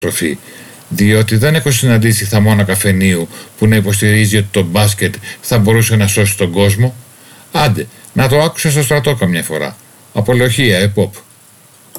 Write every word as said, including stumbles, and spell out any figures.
τροφή. Διότι δεν έχω συναντήσει θαμώνα καφενείου που να υποστηρίζει ότι το μπάσκετ θα μπορούσε να σώσει τον κόσμο. Άντε, να το άκουσα στο στρατό καμιά φορά. Απολογία, επόπ.